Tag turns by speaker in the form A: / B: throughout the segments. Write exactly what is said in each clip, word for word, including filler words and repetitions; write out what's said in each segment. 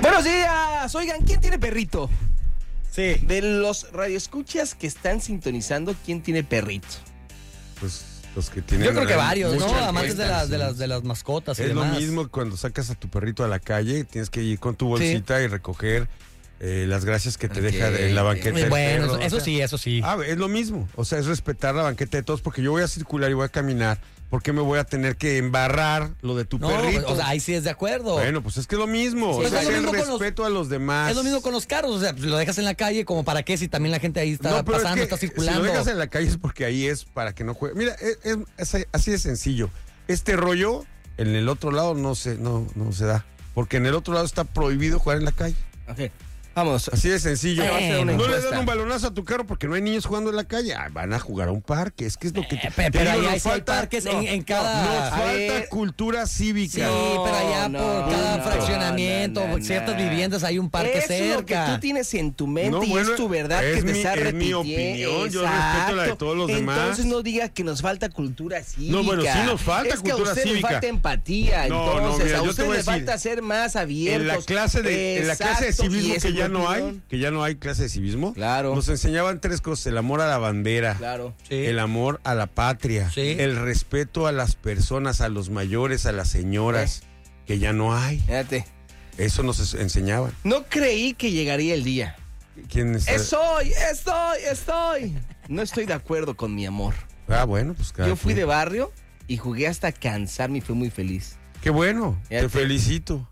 A: Buenos días. Oigan, ¿quién tiene perrito?
B: Sí.
A: De los radioescuchas que están sintonizando, ¿quién tiene perrito?
C: Pues los que tienen...
B: Yo creo que varios, ¿no?
C: mucha
B: Amantes de
C: encuesta,
B: las, de
C: sí.
B: las, de las mascotas y
C: Es lo
B: demás.
C: mismo cuando sacas a tu perrito a la calle, tienes que ir con tu bolsita y recoger eh, las gracias que te
A: Ok.
C: deja de, en la banqueta del
B: Bueno,
C: perro,
B: eso
C: o sea.
B: sí, eso sí.
C: Ah, es lo mismo, o sea, es respetar la banqueta de todos, porque yo voy a circular y voy a caminar, ¿por qué me voy a tener que embarrar lo de tu
B: No,
C: perrito?
B: o sea, ahí sí es de acuerdo.
C: Bueno, pues es que es lo mismo,
B: Sí,
C: o sea,
B: es lo
C: es el
B: mismo con los-
C: respeto a los demás.
B: Es lo mismo con los carros, o sea, pues, lo dejas en la calle, como para qué si también la gente ahí está
C: No, pero es
B: pasando,
C: que
B: está
C: si
B: circulando.
C: lo dejas en la calle es porque ahí es para que no juegue. Mira, es, es- es así de sencillo. Este rollo en el otro lado no se, no, no se da, porque en el otro lado está prohibido jugar en la calle.
A: Ok, vámonos.
C: Así de sencillo.
B: Bueno.
C: Va a ser una
A: No
C: no le
A: encuesta.
C: dan un balonazo a tu carro porque no hay niños jugando en la calle. Ah, van a jugar a un parque. Es que es lo que...
B: Eh,
C: te-
B: pe-
C: te
B: pero
C: digo,
B: allá
C: nos
B: sí hay
C: falta-
B: parques
C: no,
B: en, en cada...
C: Nos
A: A
C: falta
A: ver.
C: cultura cívica.
B: Sí,
A: No,
B: pero allá
A: no,
B: por cada
A: no,
B: fraccionamiento,
A: no, no,
B: ciertas
A: no.
B: viviendas hay un parque
A: Eso es lo que
B: cerca.
A: tú tienes en tu mente
C: No,
A: y
C: bueno,
A: es tu verdad
C: es
A: que te
C: mi-
A: está
C: es mi
A: repitiendo.
C: opinión, yo respeto la de todos los demás.
A: Entonces no diga que nos falta cultura cívica.
C: No, bueno, sí nos falta
A: es que
C: cultura
A: a usted
C: cívica.
A: le falta empatía,
C: No, no,
A: entonces
C: mira,
A: a
C: yo te
A: usted
C: voy a
A: le
C: decir,
A: falta ser más abiertos.
C: En la clase de, en la clase de
A: Exacto, y
C: civismo
A: esa
C: que
A: es
C: ya
A: mi
C: no hay,
A: opinión.
C: que ya no hay clase de civismo,
A: Claro.
C: nos enseñaban tres cosas: el amor a la bandera,
A: Claro.
B: Sí.
C: el amor a la patria,
B: Sí.
C: el respeto a las personas, a los mayores, a las señoras, que ya no hay.
A: Fíjate,
C: Eso nos es- enseñaban.
A: no creí que llegaría el día.
C: ¿Quién está?
A: Estoy, estoy, estoy. No estoy de acuerdo con mi amor.
C: Ah, bueno, pues cada
A: Yo fui
C: quien.
A: de barrio y jugué hasta cansarme y fui muy feliz.
C: Qué bueno,
A: Fíjate.
C: te felicito.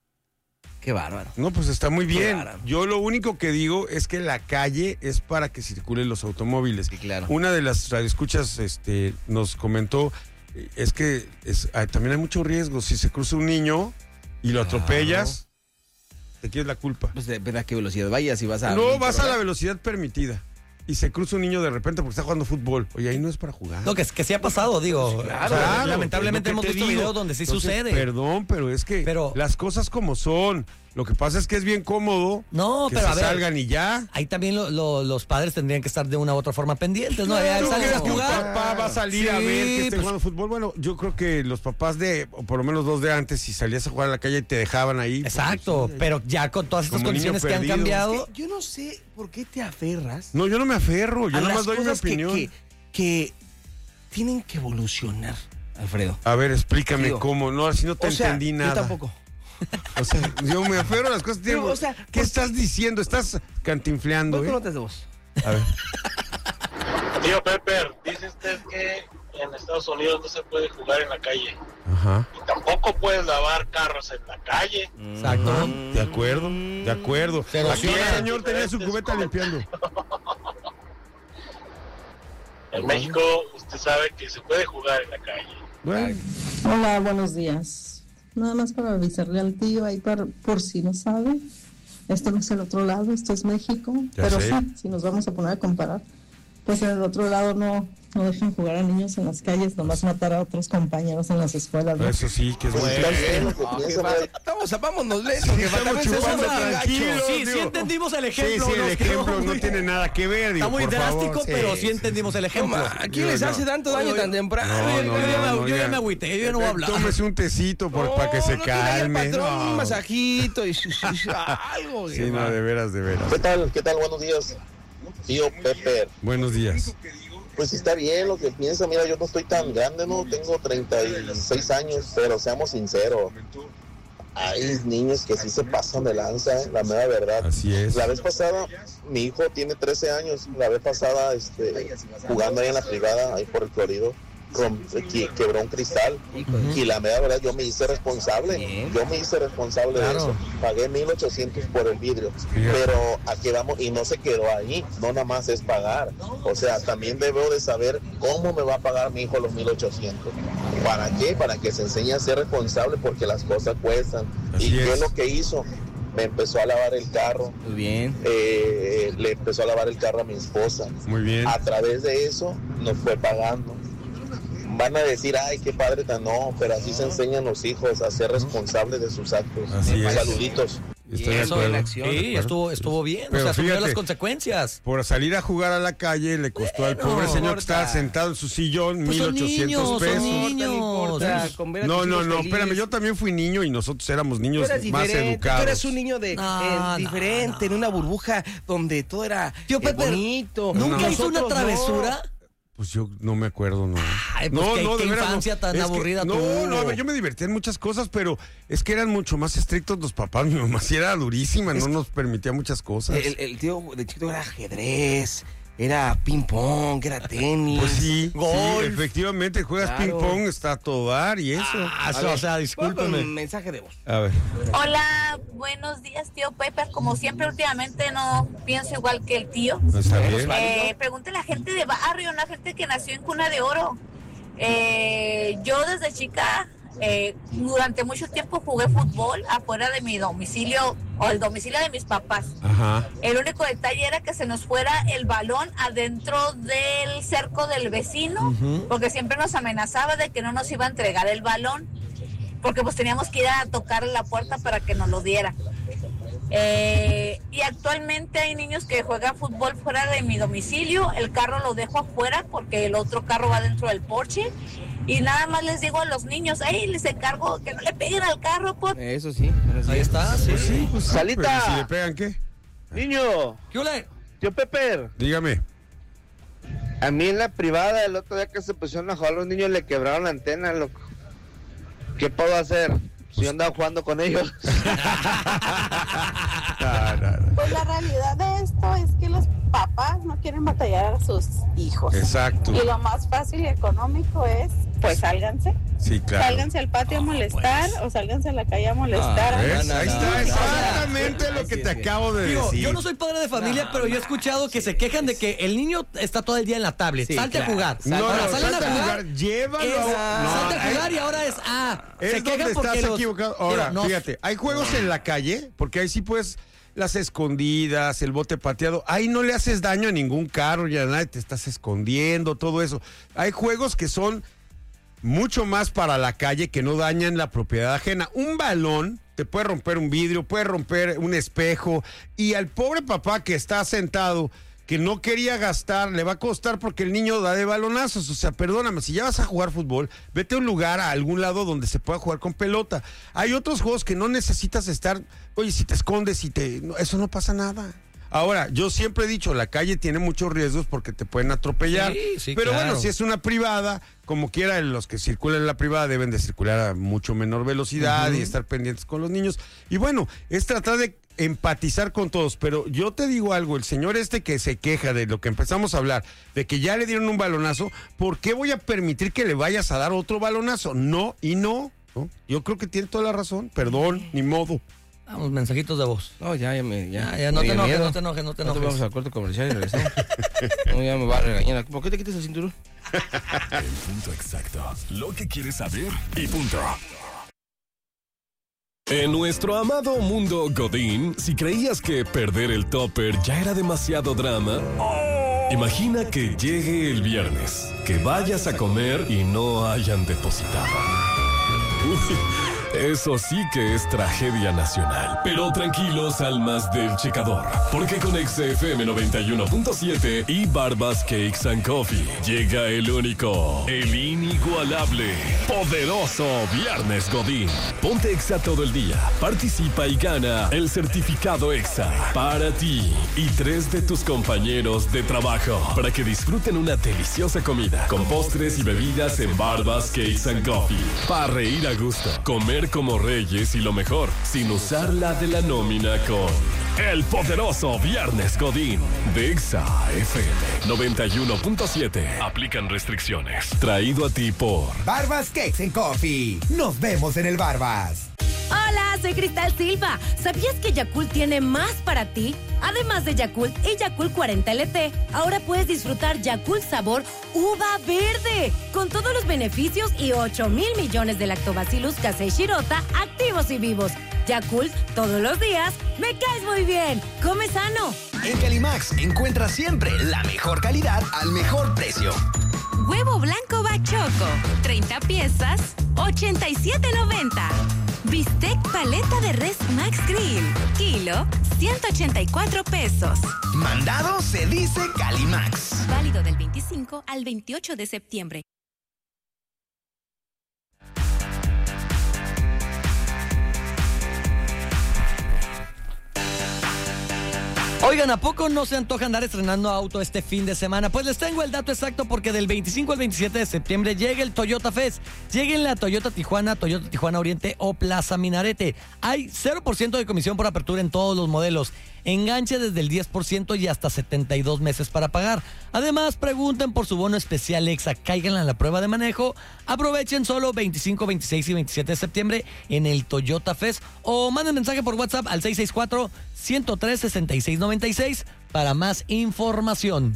A: Qué bárbaro.
C: No, pues está muy bien.
A: Claro.
C: Yo lo único que digo es que la calle es para que circulen los automóviles.
A: Sí, claro.
C: Una de las radioescuchas este, nos comentó, eh, es que es, ah, también hay mucho riesgo. Si se cruza un niño y lo
A: Claro.
C: atropellas, te quieres la culpa.
A: Pues depende a qué velocidad vayas y vas a...
C: No, vas a la velocidad permitida. Y se cruza un niño de repente porque está jugando fútbol. Oye, ahí no es para jugar.
B: No, que, que sí ha pasado, digo.
A: Claro,
B: O sea,
C: Claro,
B: lamentablemente
C: es lo
B: hemos
C: que te
B: visto
C: digo.
B: videos donde sí
C: Entonces,
B: sucede.
C: Perdón, pero es que
B: Pero-
C: las cosas como son. Lo que pasa es que es bien cómodo
B: No,
C: que
B: pero
C: se
B: a ver.
C: salgan y ya.
B: Ahí también lo- lo- los padres tendrían que estar de una u otra forma pendientes, ¿no? Ya
C: ¿Tú
B: sales
C: crees
B: a
C: que un
B: jugar.
C: papá va a salir a
B: Sí,
C: ver que esté
B: pues,
C: jugando fútbol? Bueno, yo creo que los papás de, o por lo menos dos de antes, si salías a jugar a la calle y te dejaban ahí. pues,
B: Exacto,
C: sí.
B: pero ya con todas estas
C: Como niño
B: condiciones que han
C: perdido.
B: cambiado.
A: Es que yo no sé por qué te aferras
C: No, yo no me aferro, yo
A: a
C: nada
A: las
C: más doy mi
A: cosas que,
C: opinión.
A: que, que tienen que evolucionar, Alfredo.
C: A ver, explícame
A: Digo,
C: cómo. No, así no te
A: O sea,
C: entendí nada.
A: yo tampoco.
C: O sea, yo me aferro a las cosas.
A: Digo,
C: Digo,
A: o sea,
C: ¿qué
A: por-
C: estás diciendo? Estás cantinfleando,
A: Voy
C: ¿eh?
A: con notas de voz.
C: A ver.
D: Tío Pepper, dice usted que en Estados Unidos no se puede jugar en la calle.
C: Ajá.
D: Y tampoco puedes lavar carros en la calle.
B: Exacto.
C: Ajá, de acuerdo, de acuerdo.
B: Pero
C: Aquí
B: sí,
C: el señor tenía su cubeta limpiando.
D: En México usted sabe que se puede jugar en la calle.
C: Bueno,
E: Hola, buenos días. Nada más para avisarle al tío ahí para, por si no sabe. Esto no es el otro lado, esto es México.
C: Ya
E: pero
C: sé.
E: sí, si nos vamos a poner a comparar, pues en el otro lado no, no dejan jugar a niños en las calles, nomás matar a otros compañeros en las escuelas, ¿no?
C: eso sí, que es bueno.
A: Ah, qué va- Vamos, vámonos lejos. que
C: estamos
A: también se
C: chupando
A: usa bien
C: tranquilos.
A: gacho.
B: Sí, sí
C: digo.
B: entendimos el
C: Sí,
B: ejemplo.
C: sí, el
B: nos quedó
C: ejemplo no
B: muy-
C: tiene nada que ver. Digo,
B: Está muy
C: por
B: drástico,
C: favor.
B: pero
C: Sí,
B: sí entendimos el
A: No,
B: ejemplo.
A: ma, ¿a quién
C: Yo
A: les
C: no.
A: hace tanto daño
B: Oye,
A: tan temprano?
C: No,
B: Yo
C: no,
B: ya me-
C: no,
B: yo ya
C: ya.
B: me agüité, yo ya no voy a hablar.
C: Tómese un tecito por, para que se
A: no tiene el
C: calme.
A: patrón,
C: No.
A: un masajito y algo.
C: Sí, no, de veras, de veras.
F: ¿Qué tal? ¿Qué tal? Buenos días, tío Pepper.
C: Buenos días.
F: Pues está bien lo que piensa. Mira, yo no estoy tan grande, ¿no? Tengo treinta y seis años, pero seamos sinceros. Hay niños que sí se pasan de lanza, ¿eh? La mera verdad.
C: Así es.
F: La vez pasada, mi hijo tiene trece años. La vez pasada, este, jugando ahí en la privada, ahí por el Florido, rom- que- quebró un cristal. Y la mera verdad, yo me hice responsable.
A: Bien.
F: Yo me hice responsable
B: Claro.
F: de eso. Pagué mil ochocientos por el vidrio.
C: Fíjate.
F: Pero aquí vamos, y no se quedó ahí. No nada más es pagar. O sea, también debo de saber cómo me va a pagar mi hijo los mil ochocientos. ¿Para qué? Para que se enseñe a ser responsable, porque las cosas cuestan.
C: Así
F: ¿Y qué
C: es.
F: es lo que hizo? Me empezó a lavar el carro.
A: Muy bien.
F: eh, le empezó a lavar el carro a mi esposa.
C: Muy bien.
F: A través de eso nos fue pagando. Van a decir, ay, qué padre tan... No, pero así se enseñan los hijos a ser responsables de sus actos.
C: Así es.
F: Saluditos.
C: Estoy de
A: Eso
C: acuerdo.
A: en acción.
B: Sí, estuvo, estuvo bien.
C: Pero
B: o sea, asumió
C: fíjate,
B: las consecuencias.
C: Por salir a jugar a la calle le costó al
B: Bueno,
C: pobre señor
A: importa.
C: que estaba sentado en su sillón
B: Pues
C: mil
B: son
C: ochocientos
B: niños, son
C: pesos.
B: niños.
A: No importa, con ver a
C: No,
A: tus
C: no,
A: hijos
C: no,
A: feliz.
C: espérame, yo también fui niño y nosotros éramos
A: Tú
C: niños
A: eras
C: más
A: diferente,
C: educados.
A: tú eres un niño de,
B: No,
A: eh,
B: no,
A: diferente,
B: no.
A: en una burbuja donde todo era
B: Tío
A: eh,
B: Pepe,
A: bonito.
B: ¿nunca hizo una
A: Nosotros no.
B: travesura?
C: Pues yo no me acuerdo, no.
B: Ay, pues qué- qué
C: de veras,
B: infancia tan
C: Es que-
B: aburrida
C: No,
B: tuvo.
C: no, a ver, yo me divertía en muchas cosas, pero es que eran mucho más estrictos los papás. Mi mamá sí era durísima, no nos permitía muchas cosas.
A: El, el tío de chiquito era ajedrez, era ping pong, era tenis.
C: Pues sí,
B: Golf.
C: sí, efectivamente, juegas
A: Claro.
C: ping pong, está a todo dar y eso.
B: Ah,
A: A
B: eso,
A: ver,
B: o sea,
A: voy
B: discúlpeme.
A: con mensaje de voz.
C: A ver.
G: Hola, buenos días, tío Pepe. Como siempre, últimamente no pienso igual que el tío.
C: Está bien.
G: Eh, pregunta a la gente de barrio, una gente que nació en cuna de oro. Eh, yo desde chica, eh, durante mucho tiempo jugué fútbol afuera de mi domicilio o el domicilio de mis papás.
C: Ajá.
G: El único detalle era que se nos fuera el balón adentro del cerco del vecino, porque siempre nos amenazaba de que no nos iba a entregar el balón, porque pues teníamos que ir a tocar la puerta para que nos lo diera. Eh, y actualmente hay niños que juegan fútbol fuera de mi domicilio, el carro lo dejo afuera porque el otro carro va dentro del porche, y nada más les digo a los niños, hey, les encargo que no le peguen al carro, por...
A: Eso sí. eso sí.
B: Ahí está, sí.
C: Sí, pues sí,
A: Salita.
C: pero ¿y si le pegan qué?
A: Niño,
B: ¿Qué ole?
A: tío Pepe,
C: Dígame.
H: A mí en la privada, el otro día que se pusieron a jugar los niños, le quebraron la antena, loco. ¿Qué puedo hacer? Si yo andaba jugando con ellos.
C: No, no, no.
I: Pues la realidad de esto es que los papás no quieren batallar a sus hijos.
C: Exacto.
I: Y lo más fácil y económico es, pues sálganse.
C: Sí, claro.
I: Sálganse al patio a molestar o sálganse a la calle a molestar.
B: Ah,
C: ¿Ves?
A: no,
C: Ahí
A: no,
C: está
A: no,
C: exactamente
A: no, no.
C: lo que
A: Así
C: te
A: es.
C: acabo de
B: Digo,
C: decir.
B: yo no soy padre de familia, pero yo he escuchado que se quejan de que el niño está todo el día en la tablet.
A: Sí,
B: salte
A: claro.
B: a jugar.
C: No,
B: Ahora
C: no,
B: salen
C: salte
B: a jugar.
C: llévalo.
B: es-
C: a- no,
B: salte a
C: ahí-
B: jugar y ahora es ah,
C: Es
B: se
C: donde
B: quejan porque
C: estás
B: los-
C: equivocado. Ahora,
B: Digo, no,
C: fíjate, hay juegos en la calle, porque ahí sí puedes las escondidas, el bote pateado. Ahí no le haces daño a ningún carro, ya nadie te estás escondiendo, todo eso. Hay juegos que son mucho más para la calle, que no dañan la propiedad ajena. Un balón te puede romper un vidrio, puede romper un espejo, y al pobre papá que está sentado, que no quería gastar, le va a costar porque el niño da de balonazos. O sea, perdóname, si ya vas a jugar fútbol, vete a un lugar, a algún lado donde se pueda jugar con pelota. Hay otros juegos que no necesitas estar, oye, si te escondes y te... no, eso no pasa nada. Ahora, yo siempre he dicho, la calle tiene muchos riesgos porque te pueden atropellar.
B: Sí, sí,
C: pero
B: claro.
C: bueno, si es una privada, como quiera, los que circulan en la privada deben de circular a mucho menor velocidad y estar pendientes con los niños. Y bueno, es tratar de empatizar con todos, pero yo te digo algo, el señor este que se queja de lo que empezamos a hablar, de que ya le dieron un balonazo, ¿por qué voy a permitir que le vayas a dar otro balonazo? No y no, ¿no? Yo creo que tiene toda la razón, perdón, ni modo.
B: Vamos, mensajitos de voz.
A: No, ya, ya me. Ya,
B: Ya, ya, no
A: me
B: te
A: dio
B: enojes,
A: miedo.
B: no te enojes, no te
A: Nosotros
B: enojes.
A: vamos al corte comercial y regresamos. No, ya me va a regañar. ¿Por qué te quitas el cinturón?
J: El punto exacto. Lo que quieres saber y punto. En nuestro amado mundo Godín, si creías que perder el topper ya era demasiado drama, imagina que llegue el viernes, que vayas a comer y no hayan depositado. Uy, eso sí que es tragedia nacional. Pero tranquilos, almas del checador, porque con X F M noventa y uno punto siete y Barbas Cakes and Coffee llega el único, el inigualable, poderoso Viernes Godín. Ponte Exa todo el día, participa y gana el certificado Exa para ti y tres de tus compañeros de trabajo, para que disfruten una deliciosa comida con postres y bebidas en Barbas Cakes and Coffee. Para reír a gusto, comer como reyes y lo mejor, sin usar la de la nómina, con el poderoso Viernes Godín de Exa F M noventa y uno punto siete. Aplican restricciones. Traído a ti por
K: Barbas Cakes and Coffee. Nos vemos en el Barbas.
L: Hola, soy Cristal Silva. ¿Sabías que Yakult tiene más para ti? Además de Yakult y Yakult cuarenta L T, ahora puedes disfrutar Yakult sabor uva verde, con todos los beneficios y ocho mil millones de lactobacillus casei shirota activos y vivos. Yakult, todos los días, me caes muy bien. Come sano.
K: En Calimax encuentras siempre la mejor calidad al mejor precio.
L: Huevo blanco Bachoco, treinta piezas, ochenta y siete noventa.
M: Bistec paleta de res Max Grill. Kilo, ciento ochenta y cuatro pesos.
K: Mandado se dice Calimax.
M: Válido del veinticinco al veintiocho de septiembre.
B: Oigan, ¿a poco no se antoja andar estrenando auto este fin de semana? Pues les tengo el dato exacto porque del veinticinco al veintisiete de septiembre llega el Toyota Fest. Lleguen a Toyota Tijuana, Toyota Tijuana Oriente o Plaza Minarete. Hay cero por ciento de comisión por apertura en todos los modelos. Enganche desde el diez por ciento y hasta setenta y dos meses para pagar. Además, pregunten por su bono especial Exa. Cáiganle a la prueba de manejo. Aprovechen solo veinticinco, veintiséis y veintisiete de septiembre en el Toyota Fest. O manden mensaje por WhatsApp al seis seis cuatro, ciento tres, sesenta y seis noventa y seis para más información.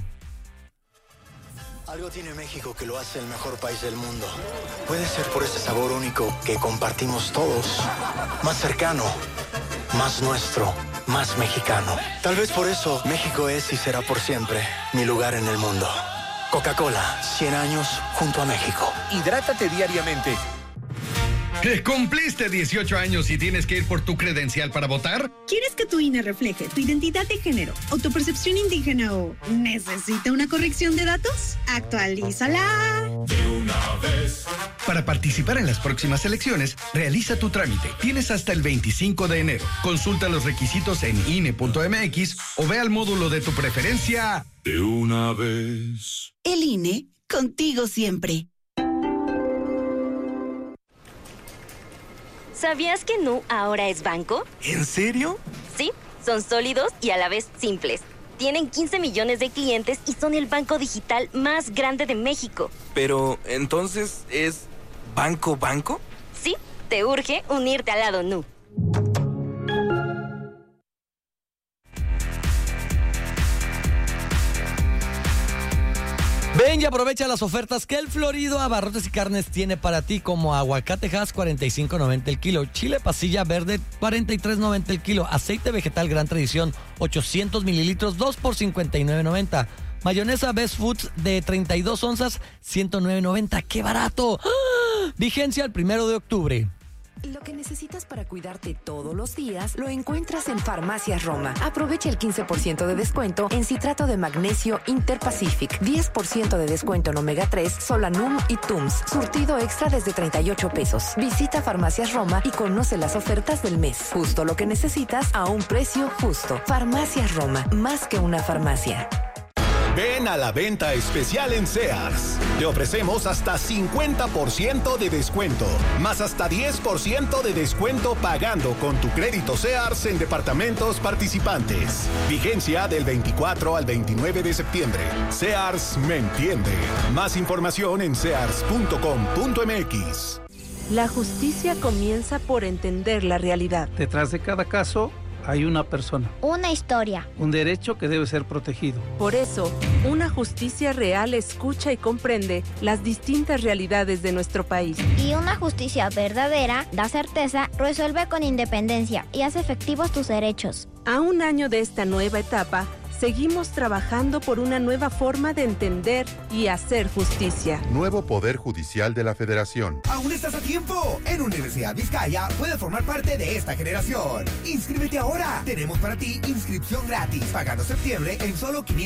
N: Algo tiene México que lo hace el mejor país del mundo. Puede ser por ese sabor único que compartimos todos. Más cercano, más nuestro, más mexicano. Tal vez por eso México es y será por siempre mi lugar en el mundo. Coca-Cola, cien años junto a México.
O: Hidrátate diariamente.
P: ¿Que cumpliste dieciocho años y tienes que ir por tu credencial para votar?
Q: ¿Quieres que tu I N E refleje tu identidad de género o tu percepción indígena o necesita una corrección de datos? Actualízala.
P: De una vez. Para participar en las próximas elecciones, realiza tu trámite. Tienes hasta el veinticinco de enero. Consulta los requisitos en I N E punto M X o ve al módulo de tu preferencia.
J: De una vez.
Q: El I N E, contigo siempre.
R: ¿Sabías que Nu ahora es banco?
N: ¿En serio?
R: Sí, son sólidos y a la vez simples. Tienen quince millones de clientes y son el banco digital más grande de México.
N: Pero, ¿entonces es banco banco?
R: Sí, te urge unirte al lado Nu.
B: Ven y aprovecha las ofertas que el Florido Abarrotes y Carnes tiene para ti, como aguacate Hass cuarenta y cinco noventa el kilo, chile pasilla verde cuarenta y tres noventa el kilo, aceite vegetal Gran Tradición ochocientos mililitros dos por cincuenta y nueve noventa, mayonesa Best Foods de treinta y dos onzas ciento nueve noventa. ¡Qué barato! ¡Ah! Vigencia el primero de octubre.
S: Lo que necesitas para cuidarte todos los días lo encuentras en Farmacias Roma. Aprovecha el quince por ciento de descuento en citrato de magnesio Interpacific, diez por ciento de descuento en omega tres, Solanum y Tums. Surtido extra desde treinta y ocho pesos. Visita Farmacias Roma y conoce las ofertas del mes. Justo lo que necesitas a un precio justo. Farmacias Roma, más que una farmacia.
T: Ven a la venta especial en Sears. Te ofrecemos hasta cincuenta por ciento de descuento, más hasta diez por ciento de descuento pagando con tu crédito Sears en departamentos participantes. Vigencia del veinticuatro al veintinueve de septiembre. Sears me entiende. Más información en sears punto com punto m x.
U: La justicia comienza por entender la realidad.
V: Detrás de cada caso hay una persona.
W: Una historia.
V: Un derecho que debe ser protegido.
U: Por eso, una justicia real escucha y comprende las distintas realidades de nuestro país.
W: Y una justicia verdadera da certeza, resuelve con independencia y hace efectivos tus derechos.
U: A un año de esta nueva etapa, seguimos trabajando por una nueva forma de entender y hacer justicia.
X: Nuevo Poder Judicial de la Federación.
K: ¡Aún estás a tiempo! En Universidad Vizcaya puedes formar parte de esta generación. ¡Inscríbete ahora! Tenemos para ti inscripción gratis, pagando septiembre en solo quinientos